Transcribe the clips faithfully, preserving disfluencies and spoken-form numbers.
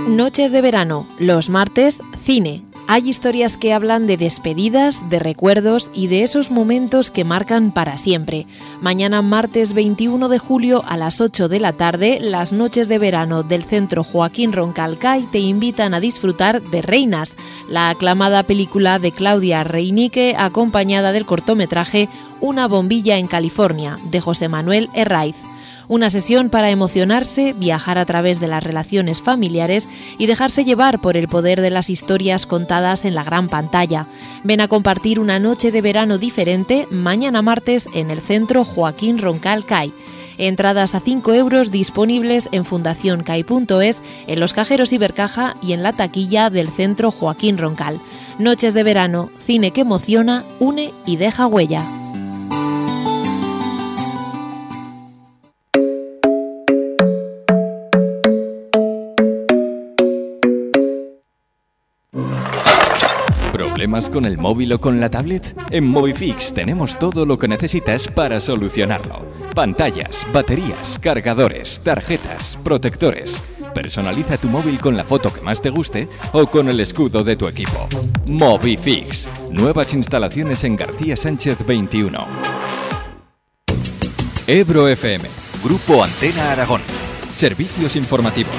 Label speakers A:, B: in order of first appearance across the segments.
A: Noches de verano, los martes, cine. Hay historias que hablan de despedidas, de recuerdos y de esos momentos que marcan para siempre. Mañana martes veintiuno de julio a las ocho de la tarde, las noches de verano del Centro Joaquín Roncalcay te invitan a disfrutar de Reinas, la aclamada película de Claudia Reinike acompañada del cortometraje Una bombilla en California, de José Manuel Herraiz. Una sesión para emocionarse, viajar a través de las relaciones familiares y dejarse llevar por el poder de las historias contadas en la gran pantalla. Ven a compartir una noche de verano diferente mañana martes en el Centro Joaquín Roncalcay. Entradas a cinco euros disponibles en fundación cai punto es, en los cajeros Ibercaja y en la taquilla del Centro Joaquín Roncal. Noches de verano, cine que emociona, une y deja huella.
B: ¿Problemas con el móvil o con la tablet? En Movifix tenemos todo lo que necesitas para solucionarlo. Pantallas, baterías, cargadores, tarjetas, protectores. Personaliza tu móvil con la foto que más te guste o con el escudo de tu equipo. Movifix. Nuevas instalaciones en García Sánchez veintiuno. Ebro F M. Grupo Antena Aragón. Servicios informativos.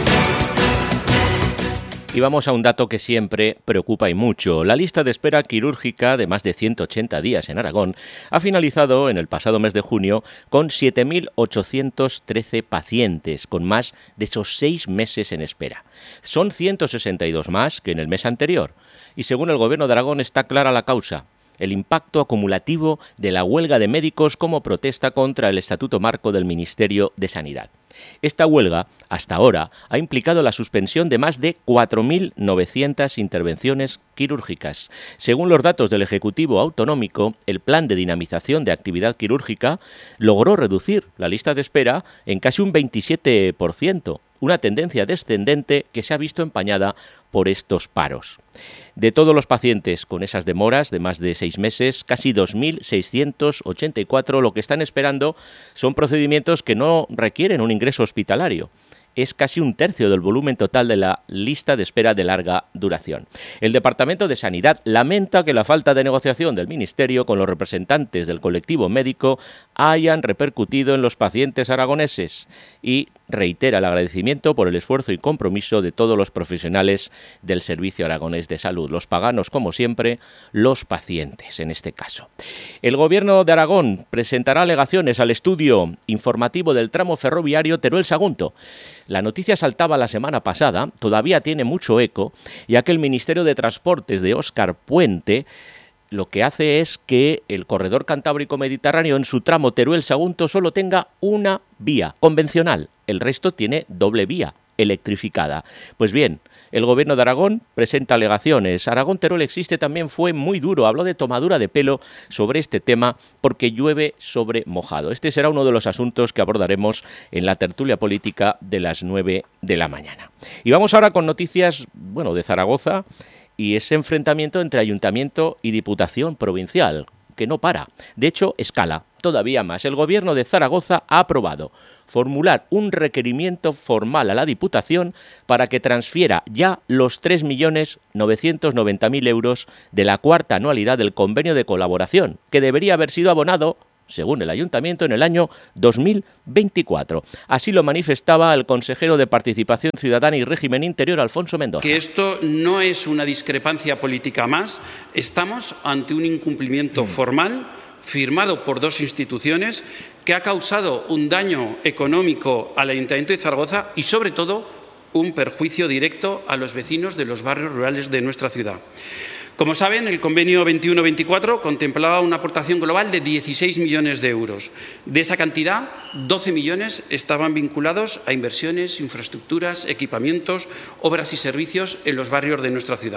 C: Y vamos a un dato que siempre preocupa y mucho. La lista de espera quirúrgica de más de ciento ochenta días en Aragón ha finalizado en el pasado mes de junio con siete mil ochocientos trece pacientes, con más de esos seis meses en espera. Son ciento sesenta y dos más que en el mes anterior. Y según el Gobierno de Aragón está clara la causa: el impacto acumulativo de la huelga de médicos como protesta contra el Estatuto Marco del Ministerio de Sanidad. Esta huelga, hasta ahora, ha implicado la suspensión de más de cuatro mil novecientas intervenciones quirúrgicas. Según los datos del Ejecutivo Autonómico, el Plan de Dinamización de Actividad Quirúrgica logró reducir la lista de espera en casi un veintisiete por ciento, una tendencia descendente que se ha visto empañada por estos paros. De todos los pacientes con esas demoras de más de seis meses, casi dos mil seiscientos ochenta y cuatro lo que están esperando son procedimientos que no requieren un ingreso hospitalario. Es casi un tercio del volumen total de la lista de espera de larga duración. El Departamento de Sanidad lamenta que la falta de negociación del Ministerio con los representantes del colectivo médico hayan repercutido en los pacientes aragoneses y reitera el agradecimiento por el esfuerzo y compromiso de todos los profesionales del Servicio Aragonés de Salud, los paganos como siempre, los pacientes en este caso. El Gobierno de Aragón presentará alegaciones al estudio informativo del tramo ferroviario Teruel-Sagunto. La noticia saltaba la semana pasada, todavía tiene mucho eco, ya que el Ministerio de Transportes de Óscar Puente lo que hace es que el corredor cantábrico mediterráneo en su tramo Teruel-Sagunto solo tenga una vía convencional, el resto tiene doble vía electrificada. Pues bien, el Gobierno de Aragón presenta alegaciones. Aragón-Teruel existe también fue muy duro, habló de tomadura de pelo sobre este tema porque llueve sobre mojado. Este será uno de los asuntos que abordaremos en la tertulia política de las nueve de la mañana. Y vamos ahora con noticias, bueno, de Zaragoza y ese enfrentamiento entre Ayuntamiento y Diputación Provincial, que no para. De hecho, escala todavía más. El Gobierno de Zaragoza ha aprobado formular un requerimiento formal a la Diputación para que transfiera ya los tres millones novecientos noventa mil euros de la cuarta anualidad del convenio de colaboración, que debería haber sido abonado, según el Ayuntamiento, en el año dos mil veinticuatro. Así lo manifestaba el consejero de Participación Ciudadana y Régimen Interior, Alfonso Mendoza.
D: Que esto no es una discrepancia política más, estamos ante un incumplimiento mm. formal firmado por dos instituciones que ha causado un daño económico al Ayuntamiento de Zaragoza y, sobre todo, un perjuicio directo a los vecinos de los barrios rurales de nuestra ciudad. Como saben, el convenio veintiuno veinticuatro contemplaba una aportación global de dieciséis millones de euros. De esa cantidad, doce millones estaban vinculados a inversiones, infraestructuras, equipamientos, obras y servicios en los barrios de nuestra ciudad.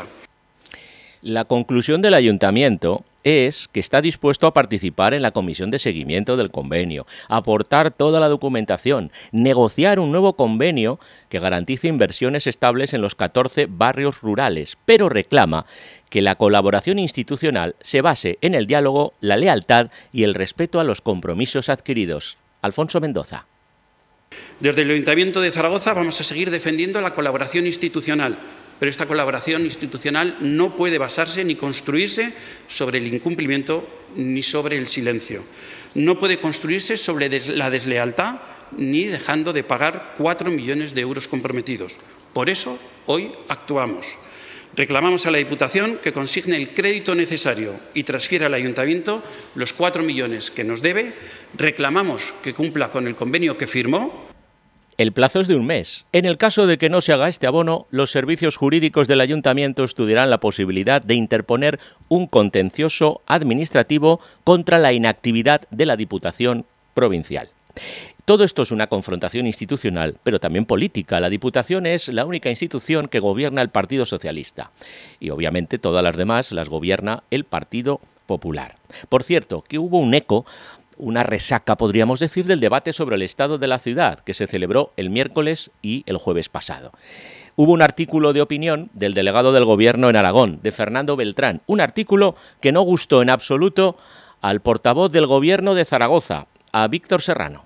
C: La conclusión del Ayuntamiento es que está dispuesto a participar en la comisión de seguimiento del convenio, aportar toda la documentación, negociar un nuevo convenio que garantice inversiones estables en los catorce barrios rurales, pero reclama que la colaboración institucional se base en el diálogo, la lealtad y el respeto a los compromisos adquiridos. Alfonso Mendoza.
D: Desde el Ayuntamiento de Zaragoza vamos a seguir defendiendo la colaboración institucional, pero esta colaboración institucional no puede basarse ni construirse sobre el incumplimiento ni sobre el silencio. No puede construirse sobre la deslealtad ni dejando de pagar cuatro millones de euros comprometidos. Por eso, hoy actuamos. Reclamamos a la Diputación que consigne el crédito necesario y transfiera al Ayuntamiento los cuatro millones que nos debe. Reclamamos que cumpla con el convenio que firmó.
C: El plazo es de un mes. En el caso de que no se haga este abono, los servicios jurídicos del Ayuntamiento estudiarán la posibilidad de interponer un contencioso administrativo contra la inactividad de la Diputación Provincial. Todo esto es una confrontación institucional, pero también política. La Diputación es la única institución que gobierna el Partido Socialista. Y obviamente todas las demás las gobierna el Partido Popular. Por cierto, que hubo un eco, una resaca, podríamos decir, del debate sobre el estado de la ciudad, que se celebró el miércoles y el jueves pasado. Hubo un artículo de opinión del delegado del Gobierno en Aragón, de Fernando Beltrán, un artículo que no gustó en absoluto al portavoz del Gobierno de Zaragoza, a Víctor Serrano.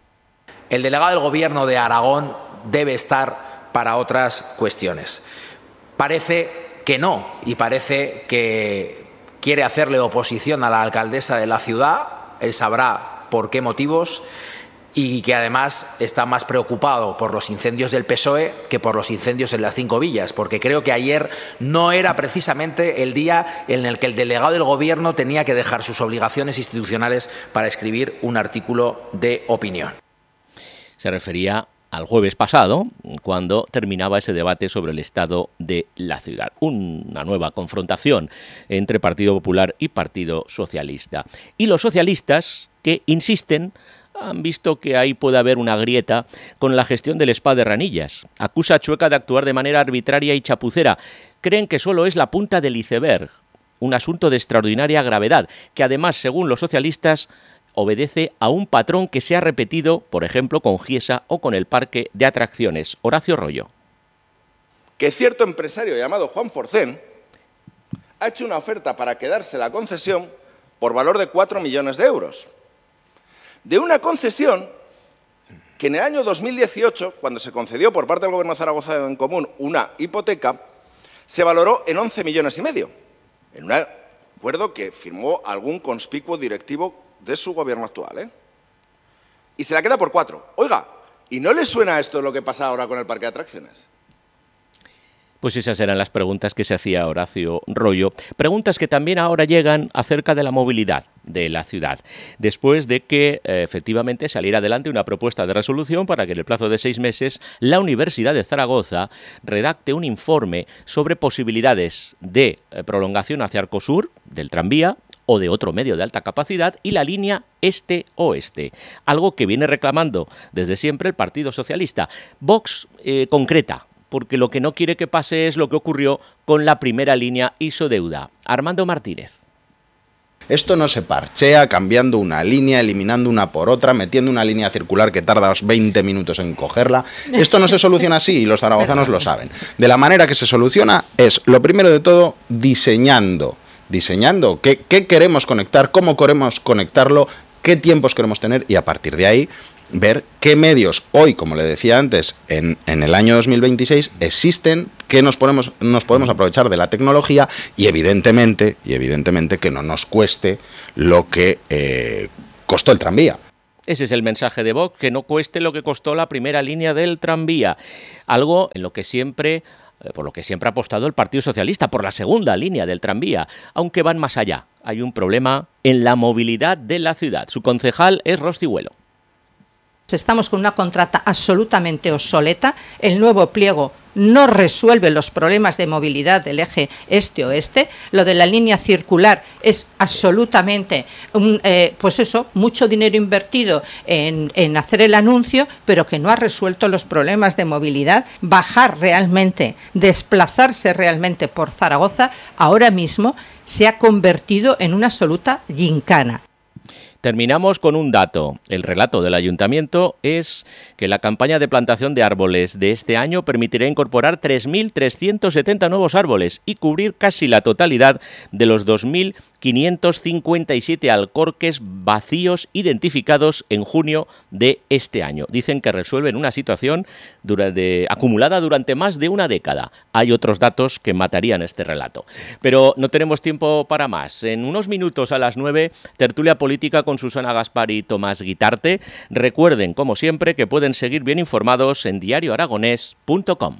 E: El delegado del Gobierno de Aragón debe estar para otras cuestiones. Parece que no, y parece que quiere hacerle oposición a la alcaldesa de la ciudad. Él sabrá por qué motivos, y que además está más preocupado por los incendios del P S O E que por los incendios en las Cinco Villas, porque creo que ayer no era precisamente el día en el que el delegado del Gobierno tenía que dejar sus obligaciones institucionales para escribir un artículo de opinión.
C: Se refería al jueves pasado, cuando terminaba ese debate sobre el estado de la ciudad. Una nueva confrontación entre Partido Popular y Partido Socialista. Y los socialistas, que insisten, han visto que ahí puede haber una grieta con la gestión del Spa de Ranillas. Acusa a Chueca de actuar de manera arbitraria y chapucera. Creen que solo es la punta del iceberg, un asunto de extraordinaria gravedad, que además, según los socialistas, obedece a un patrón que se ha repetido, por ejemplo, con Giesa o con el Parque de Atracciones. Horacio Rollo.
F: Que cierto empresario llamado Juan Forcén ha hecho una oferta para quedarse la concesión por valor de cuatro millones de euros. De una concesión que en el año dos mil dieciocho, cuando se concedió por parte del Gobierno de Zaragoza en común una hipoteca, se valoró en once millones y medio, en un acuerdo que firmó algún conspicuo directivo de su gobierno actual, ¿eh? Y se la queda por cuatro. Oiga, ¿y no le suena esto lo que pasa ahora con el Parque de Atracciones?
C: Pues esas eran las preguntas que se hacía Horacio Rollo. Preguntas que también ahora llegan acerca de la movilidad de la ciudad, después de que eh, efectivamente saliera adelante una propuesta de resolución para que en el plazo de seis meses la Universidad de Zaragoza redacte un informe sobre posibilidades de eh, prolongación hacia Arcosur del tranvía o de otro medio de alta capacidad y la línea este-oeste, algo que viene reclamando desde siempre el Partido Socialista. Vox eh, concreta, porque lo que no quiere que pase es lo que ocurrió con la primera línea Isodeuda. Armando Martínez.
G: Esto no se parchea cambiando una línea, eliminando una por otra, metiendo una línea circular que tardas veinte minutos en cogerla. Esto no se soluciona así y los zaragozanos lo saben. De la manera que se soluciona es, lo primero de todo, diseñando. Diseñando qué, qué queremos conectar, cómo queremos conectarlo, qué tiempos queremos tener y a partir de ahí ver qué medios hoy, como le decía antes, en, en el año dos mil veintiséis existen, que nos podemos, nos podemos aprovechar de la tecnología y evidentemente, y evidentemente que no nos cueste lo que eh, costó el tranvía.
C: Ese es el mensaje de Vox, que no cueste lo que costó la primera línea del tranvía. Algo en lo que siempre, por lo que siempre ha apostado el Partido Socialista, por la segunda línea del tranvía, aunque van más allá. Hay un problema en la movilidad de la ciudad. Su concejal es Rostihuelo.
H: Estamos con una contrata absolutamente obsoleta. El nuevo pliego no resuelve los problemas de movilidad del eje este-oeste. Lo de la línea circular es absolutamente, un, eh, pues eso, mucho dinero invertido en, en hacer el anuncio, pero que no ha resuelto los problemas de movilidad. Bajar realmente, desplazarse realmente por Zaragoza, ahora mismo se ha convertido en una absoluta gincana.
C: Terminamos con un dato. El relato del Ayuntamiento es que la campaña de plantación de árboles de este año permitirá incorporar tres mil trescientos setenta nuevos árboles y cubrir casi la totalidad de los dos mil quinientos cincuenta y siete alcorques vacíos identificados en junio de este año. Dicen que resuelven una situación durante, acumulada durante más de una década. Hay otros datos que matarían este relato. Pero no tenemos tiempo para más. En unos minutos a las nueve, tertulia política con Susana Gaspar y Tomás Guitarte. Recuerden, como siempre, que pueden seguir bien informados en diario aragonés punto com.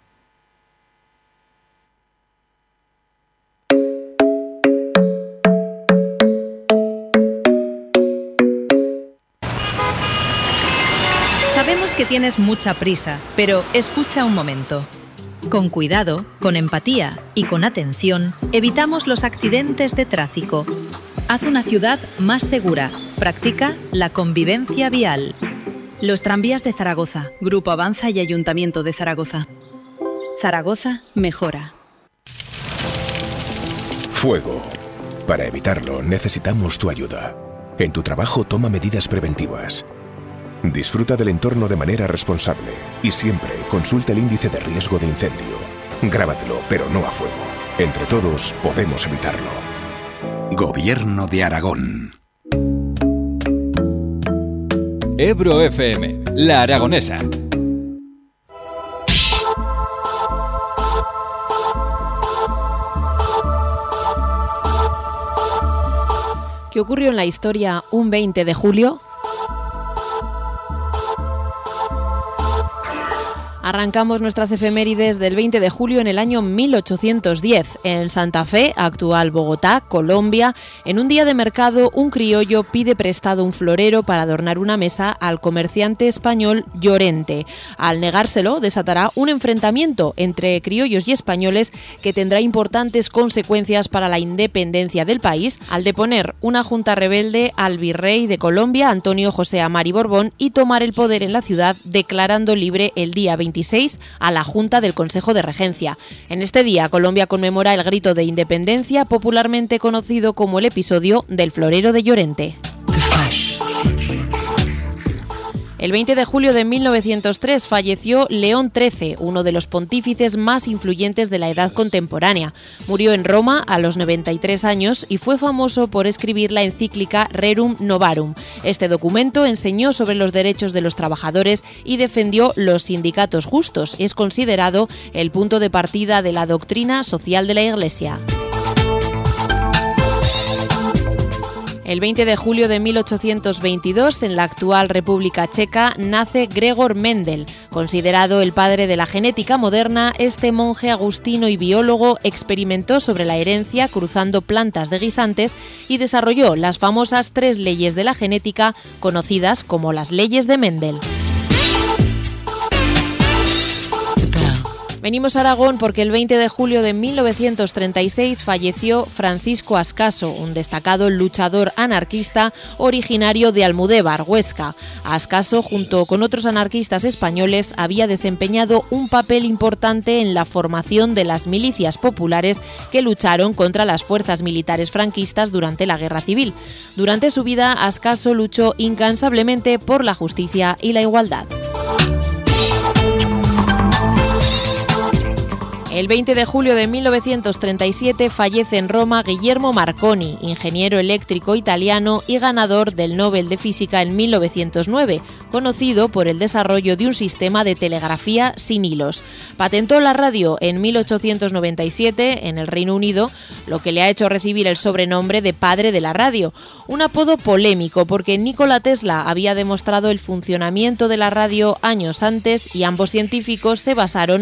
I: Sabemos que tienes mucha prisa, pero escucha un momento. Con cuidado, con empatía y con atención, evitamos los accidentes de tráfico. Haz una ciudad más segura. Practica la convivencia vial.
J: Los tranvías de Zaragoza, Grupo Avanza y Ayuntamiento de Zaragoza. Zaragoza mejora.
K: Fuego. Para evitarlo, necesitamos tu ayuda. En tu trabajo, toma medidas preventivas. Disfruta del entorno de manera responsable y siempre consulta el índice de riesgo de incendio. Grábatelo, pero no a fuego. Entre todos podemos evitarlo. Gobierno de Aragón.
B: Ebro F M, La Aragonesa.
A: ¿Qué ocurrió en la historia un veinte de julio? Arrancamos nuestras efemérides del veinte de julio en el año mil ochocientos diez. En Santa Fe, actual Bogotá, Colombia, en un día de mercado, un criollo pide prestado un florero para adornar una mesa al comerciante español Llorente. Al negárselo, desatará un enfrentamiento entre criollos y españoles que tendrá importantes consecuencias para la independencia del país, al deponer una junta rebelde al virrey de Colombia, Antonio José Amari Borbón, y tomar el poder en la ciudad, declarando libre el día veintiséis a la Junta del Consejo de Regencia. En este día, Colombia conmemora el grito de independencia, popularmente conocido como el episodio del florero de Llorente. El veinte de julio de mil novecientos tres falleció León trece, uno de los pontífices más influyentes de la edad contemporánea. Murió en Roma a los noventa y tres años y fue famoso por escribir la encíclica Rerum Novarum. Este documento enseñó sobre los derechos de los trabajadores y defendió los sindicatos justos. Es considerado el punto de partida de la doctrina social de la Iglesia. El veinte de julio de mil ochocientos veintidós, en la actual República Checa, nace Gregor Mendel. Considerado el padre de la genética moderna, este monje agustino y biólogo experimentó sobre la herencia cruzando plantas de guisantes y desarrolló las famosas tres leyes de la genética, conocidas como las leyes de Mendel. Venimos a Aragón porque el veinte de julio de mil novecientos treinta y seis falleció Francisco Ascaso, un destacado luchador anarquista originario de Almudévar, Huesca. Ascaso, junto con otros anarquistas españoles, había desempeñado un papel importante en la formación de las milicias populares que lucharon contra las fuerzas militares franquistas durante la Guerra Civil. Durante su vida, Ascaso luchó incansablemente por la justicia y la igualdad. El veinte de julio de mil novecientos treinta y siete fallece en Roma Guillermo Marconi, ingeniero eléctrico italiano y ganador del Nobel de Física en mil novecientos nueve, conocido por el desarrollo de un sistema de telegrafía sin hilos. Patentó la radio en mil ochocientos noventa y siete en el Reino Unido, lo que le ha hecho recibir el sobrenombre de padre de la radio, un apodo polémico porque Nikola Tesla había demostrado el funcionamiento de la radio años antes y ambos científicos se basaron